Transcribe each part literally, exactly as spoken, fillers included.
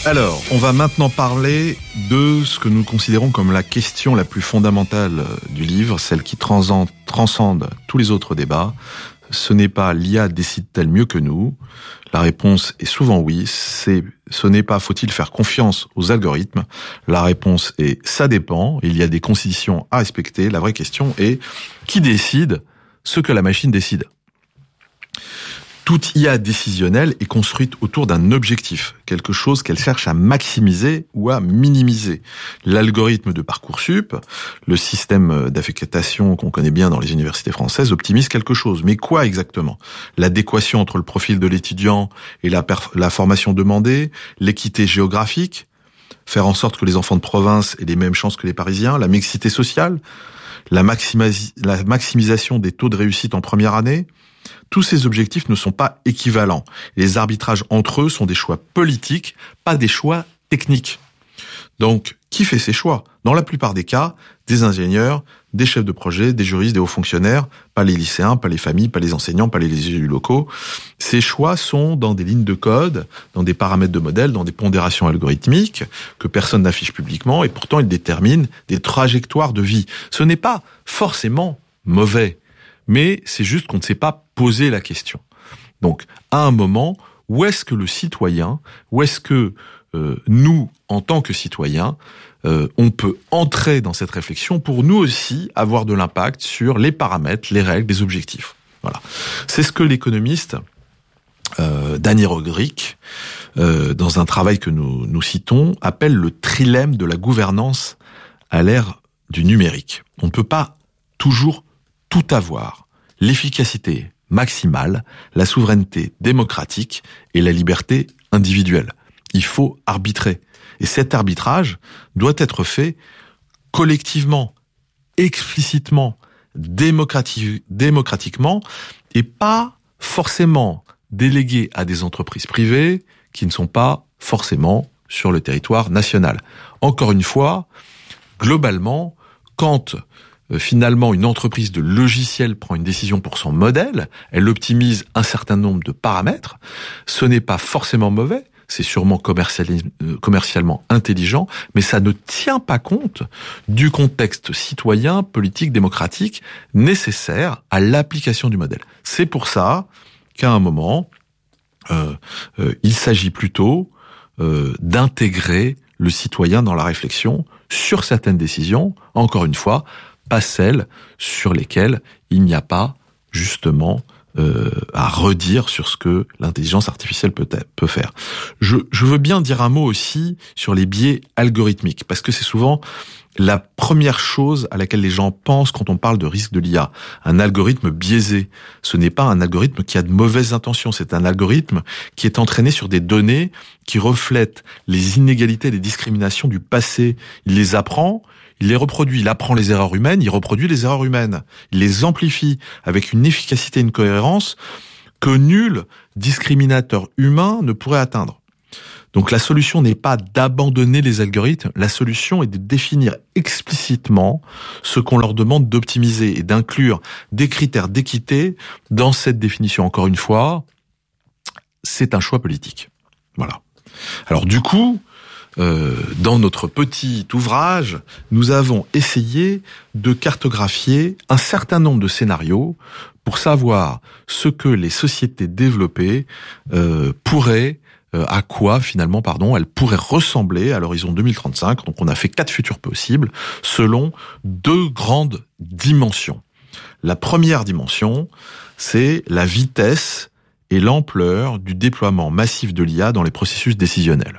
Alors, on va maintenant parler de ce que nous considérons comme la question la plus fondamentale du livre, celle qui transcende, transcende tous les autres débats. Ce n'est pas l'I A décide-t-elle mieux que nous? La réponse est souvent oui. C'est, ce n'est pas faut-il faire confiance aux algorithmes? La réponse est ça dépend. Il y a des conditions à respecter. La vraie question est qui décide ce que la machine décide? Toute I A décisionnelle est construite autour d'un objectif, quelque chose qu'elle cherche à maximiser ou à minimiser. L'algorithme de Parcoursup, le système d'affectation qu'on connaît bien dans les universités françaises, optimise quelque chose. Mais quoi exactement? L'adéquation entre le profil de l'étudiant et la, perf- la formation demandée, l'équité géographique, faire en sorte que les enfants de province aient les mêmes chances que les Parisiens, la mixité sociale, la, maximasi- la maximisation des taux de réussite en première année. Tous ces objectifs ne sont pas équivalents. Les arbitrages entre eux sont des choix politiques, pas des choix techniques. Donc, qui fait ces choix? Dans la plupart des cas, des ingénieurs, des chefs de projet, des juristes, des hauts fonctionnaires, pas les lycéens, pas les familles, pas les enseignants, pas les élus locaux. Ces choix sont dans des lignes de code, dans des paramètres de modèle, dans des pondérations algorithmiques que personne n'affiche publiquement et pourtant ils déterminent des trajectoires de vie. Ce n'est pas forcément mauvais, mais c'est juste qu'on ne sait pas poser la question. Donc, à un moment, où est-ce que le citoyen, où est-ce que euh, nous, en tant que citoyens, euh, on peut entrer dans cette réflexion pour nous aussi avoir de l'impact sur les paramètres, les règles, les objectifs. Voilà. C'est ce que l'économiste euh, Danny Rodrik, euh, dans un travail que nous, nous citons, appelle le trilemme de la gouvernance à l'ère du numérique. On ne peut pas toujours tout avoir. L'efficacité maximale, la souveraineté démocratique et la liberté individuelle. Il faut arbitrer. Et cet arbitrage doit être fait collectivement, explicitement, démocrati- démocratiquement, et pas forcément délégué à des entreprises privées qui ne sont pas forcément sur le territoire national. Encore une fois, globalement, quand Euh, finalement, une entreprise de logiciels prend une décision pour son modèle, elle optimise un certain nombre de paramètres, ce n'est pas forcément mauvais, c'est sûrement commercialement intelligent, mais ça ne tient pas compte du contexte citoyen, politique, démocratique nécessaire à l'application du modèle. C'est pour ça qu'à un moment, euh, euh, il s'agit plutôt euh, d'intégrer le citoyen dans la réflexion sur certaines décisions, encore une fois, pas celles sur lesquelles il n'y a pas, justement, euh, à redire sur ce que l'intelligence artificielle peut, peut faire. Je, je veux bien dire un mot aussi sur les biais algorithmiques, parce que c'est souvent la première chose à laquelle les gens pensent quand on parle de risque de l'I A. Un algorithme biaisé, ce n'est pas un algorithme qui a de mauvaises intentions, c'est un algorithme qui est entraîné sur des données qui reflètent les inégalités et les discriminations du passé. Il les apprend, il les reproduit, il apprend les erreurs humaines, il reproduit les erreurs humaines. Il les amplifie avec une efficacité et une cohérence que nul discriminateur humain ne pourrait atteindre. Donc la solution n'est pas d'abandonner les algorithmes, la solution est de définir explicitement ce qu'on leur demande d'optimiser et d'inclure des critères d'équité dans cette définition. Encore une fois, c'est un choix politique. Voilà. Alors du coup, Euh, dans notre petit ouvrage, nous avons essayé de cartographier un certain nombre de scénarios pour savoir ce que les sociétés développées euh, pourraient, euh, à quoi finalement, pardon, elles pourraient ressembler à l'horizon deux mille trente-cinq. Donc on a fait quatre futurs possibles selon deux grandes dimensions. La première dimension, c'est la vitesse et l'ampleur du déploiement massif de l'I A dans les processus décisionnels.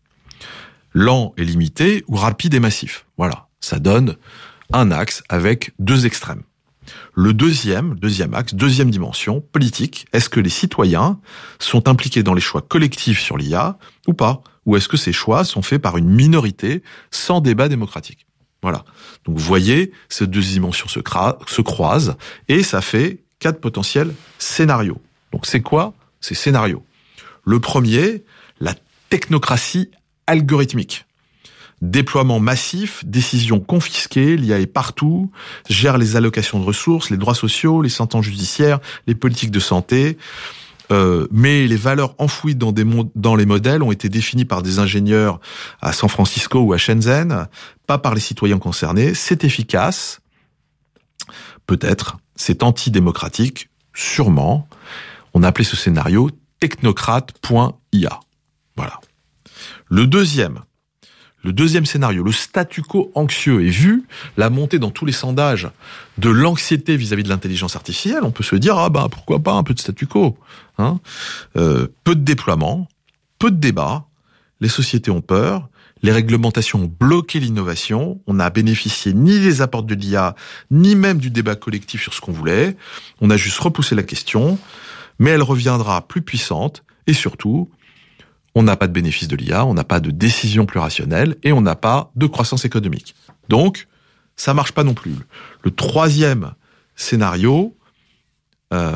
Lent et limité ou rapide et massif. Voilà, ça donne un axe avec deux extrêmes. Le deuxième, deuxième axe, deuxième dimension, politique, est-ce que les citoyens sont impliqués dans les choix collectifs sur l'I A ou pas? Ou est-ce que ces choix sont faits par une minorité sans débat démocratique? Voilà. Donc vous voyez, ces deux dimensions se, cra- se croisent et ça fait quatre potentiels scénarios. Donc c'est quoi ces scénarios? Le premier, la technocratie algorithmique. Déploiement massif, décisions confisquées, l'I A est partout, gère les allocations de ressources, les droits sociaux, les sentences judiciaires, les politiques de santé. euh, mais les valeurs enfouies dans, des mo- dans les modèles ont été définies par des ingénieurs à San Francisco ou à Shenzhen, pas par les citoyens concernés. C'est efficace, peut-être, c'est antidémocratique, sûrement. On a appelé ce scénario technocrate point I A. Voilà. Le deuxième, le deuxième scénario, le statu quo anxieux, et vu la montée dans tous les sondages de l'anxiété vis-à-vis de l'intelligence artificielle, on peut se dire, ah bah pourquoi pas un peu de statu quo, hein, euh, peu de déploiement, peu de débat, les sociétés ont peur, les réglementations ont bloqué l'innovation, on n'a bénéficié ni des apports de l'I A, ni même du débat collectif sur ce qu'on voulait, on a juste repoussé la question, mais elle reviendra plus puissante, et surtout, on n'a pas de bénéfice de l'I A, on n'a pas de décision plus rationnelle, et on n'a pas de croissance économique. Donc, ça marche pas non plus. Le troisième scénario, euh,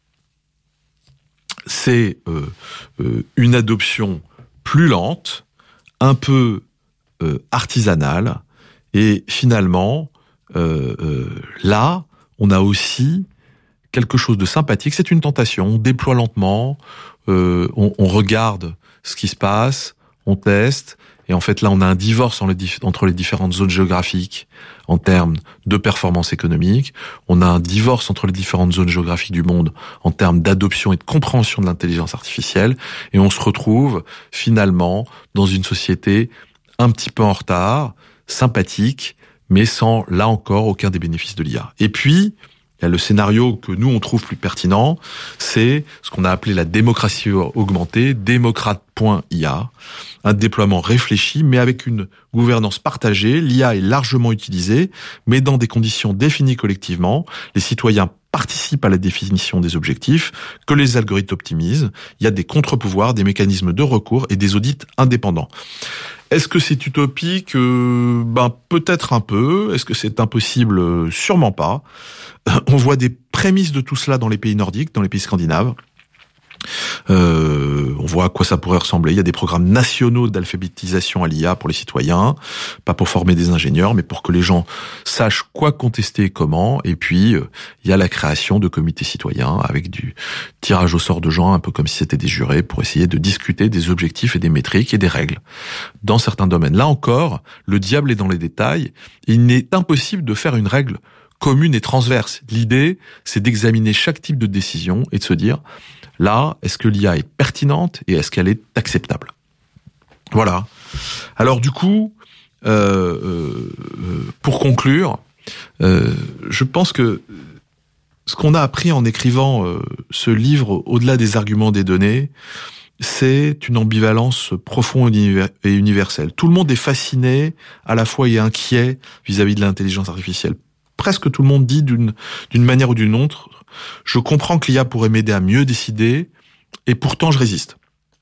c'est euh, euh, une adoption plus lente, un peu euh, artisanale, et finalement, euh, euh, là, on a aussi quelque chose de sympathique, c'est une tentation, on déploie lentement, euh, on, on regarde ce qui se passe, on teste, et en fait là on a un divorce entre les différentes zones géographiques en termes de performance économique, on a un divorce entre les différentes zones géographiques du monde en termes d'adoption et de compréhension de l'intelligence artificielle, et on se retrouve finalement dans une société un petit peu en retard, sympathique, mais sans, là encore, aucun des bénéfices de l'I A. Et puis, il y a le scénario que nous, on trouve plus pertinent, c'est ce qu'on a appelé la démocratie augmentée, démocrate point I A, un déploiement réfléchi, mais avec une gouvernance partagée. L'I A est largement utilisée, mais dans des conditions définies collectivement. Les citoyens participent à la définition des objectifs, que les algorithmes optimisent. Il y a des contre-pouvoirs, des mécanismes de recours et des audits indépendants. Est-ce que c'est utopique ? euh, Ben peut-être un peu. Est-ce que c'est impossible ? Sûrement pas. On voit des prémices de tout cela dans les pays nordiques, dans les pays scandinaves. Euh, on voit à quoi ça pourrait ressembler. Il y a des programmes nationaux d'alphabétisation à l'I A pour les citoyens, pas pour former des ingénieurs, mais pour que les gens sachent quoi contester et comment. Et puis, euh, il y a la création de comités citoyens avec du tirage au sort de gens, un peu comme si c'était des jurés, pour essayer de discuter des objectifs et des métriques et des règles. Dans certains domaines, là encore, le diable est dans les détails. Il n'est impossible de faire une règle commune et transverse. L'idée, c'est d'examiner chaque type de décision et de se dire, là, est-ce que l'I A est pertinente et est-ce qu'elle est acceptable ? Voilà. Alors du coup, euh, euh, pour conclure, euh, je pense que ce qu'on a appris en écrivant euh, ce livre, au-delà des arguments des données, c'est une ambivalence profonde et universelle. Tout le monde est fasciné, à la fois et inquiet vis-à-vis de l'intelligence artificielle. Presque tout le monde dit d'une d'une manière ou d'une autre, je comprends que l'I A pourrait m'aider à mieux décider, et pourtant je résiste.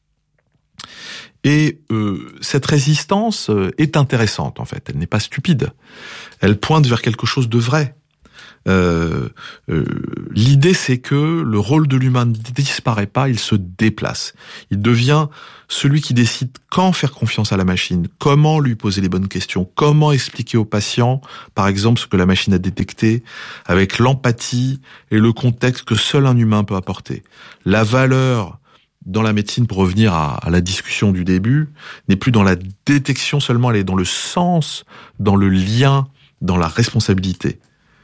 Et euh, cette résistance est intéressante, en fait. Elle n'est pas stupide. Elle pointe vers quelque chose de vrai. Euh, euh, l'idée, c'est que le rôle de l'humain ne disparaît pas, il se déplace. Il devient celui qui décide quand faire confiance à la machine, comment lui poser les bonnes questions, comment expliquer au patient, par exemple, ce que la machine a détecté, avec l'empathie et le contexte que seul un humain peut apporter. La valeur dans la médecine, pour revenir à, à la discussion du début, n'est plus dans la détection seulement, elle est dans le sens, dans le lien, dans la responsabilité.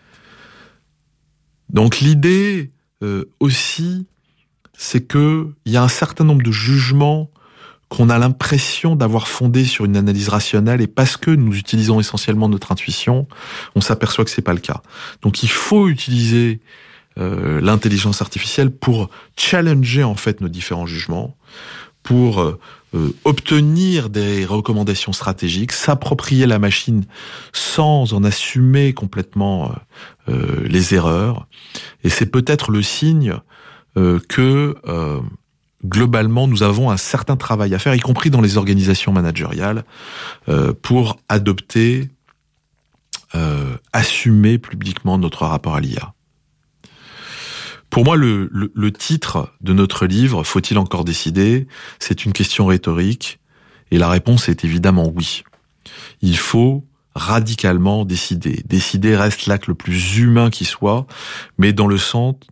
Donc l'idée euh, aussi, c'est que il y a un certain nombre de jugements qu'on a l'impression d'avoir fondés sur une analyse rationnelle, et parce que nous utilisons essentiellement notre intuition, on s'aperçoit que c'est pas le cas. Donc il faut utiliser euh, l'intelligence artificielle pour challenger en fait nos différents jugements, pour euh, euh, obtenir des recommandations stratégiques, s'approprier la machine sans en assumer complètement euh, euh, les erreurs. Et c'est peut-être le signe euh, que euh, globalement nous avons un certain travail à faire, y compris dans les organisations managériales, euh, pour adopter, euh, assumer publiquement notre rapport à l'I A. Pour moi, le, le, le titre de notre livre, « Faut-il encore décider ?», c'est une question rhétorique, et la réponse est évidemment oui. Il faut radicalement décider. Décider reste l'acte le plus humain qui soit, mais dans le sens,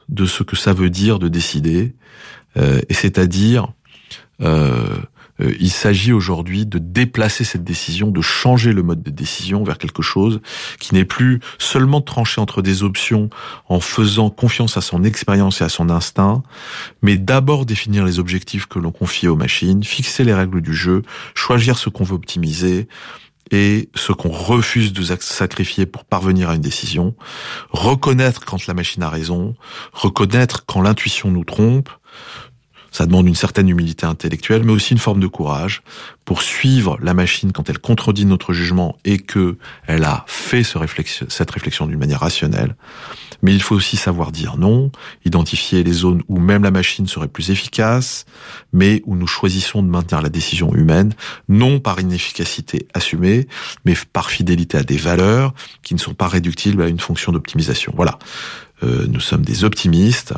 de ce que ça veut dire de décider, euh, et c'est-à-dire, euh, euh, il s'agit aujourd'hui de déplacer cette décision, de changer le mode de décision vers quelque chose qui n'est plus seulement tranché entre des options en faisant confiance à son expérience et à son instinct, mais d'abord définir les objectifs que l'on confie aux machines, fixer les règles du jeu, choisir ce qu'on veut optimiser, et ce qu'on refuse de sacrifier pour parvenir à une décision, reconnaître quand la machine a raison, reconnaître quand l'intuition nous trompe. Ça demande une certaine humilité intellectuelle, mais aussi une forme de courage pour suivre la machine quand elle contredit notre jugement et que elle a fait ce réflexion, cette réflexion d'une manière rationnelle. Mais il faut aussi savoir dire non, identifier les zones où même la machine serait plus efficace, mais où nous choisissons de maintenir la décision humaine, non par inefficacité assumée, mais par fidélité à des valeurs qui ne sont pas réductibles à une fonction d'optimisation. Voilà, euh, nous sommes des optimistes.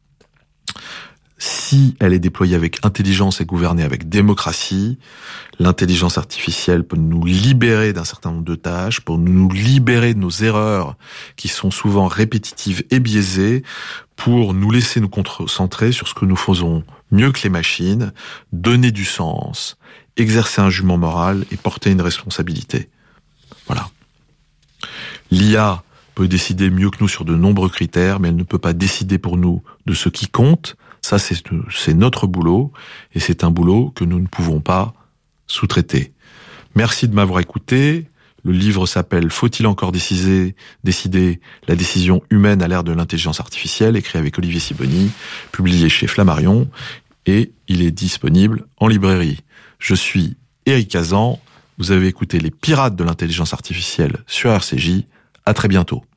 Si elle est déployée avec intelligence et gouvernée avec démocratie, l'intelligence artificielle peut nous libérer d'un certain nombre de tâches, pour nous libérer de nos erreurs qui sont souvent répétitives et biaisées, pour nous laisser nous concentrer sur ce que nous faisons mieux que les machines, donner du sens, exercer un jugement moral et porter une responsabilité. Voilà. L'I A peut décider mieux que nous sur de nombreux critères, mais elle ne peut pas décider pour nous de ce qui compte. Ça, c'est, c'est notre boulot, et c'est un boulot que nous ne pouvons pas sous-traiter. Merci de m'avoir écouté. Le livre s'appelle « Faut-il encore décider, décider la décision humaine à l'ère de l'intelligence artificielle ?» écrit avec Olivier Sibony, publié chez Flammarion, et il est disponible en librairie. Je suis Éric Cazan, vous avez écouté Les Pirates de l'intelligence artificielle sur R C J. À très bientôt.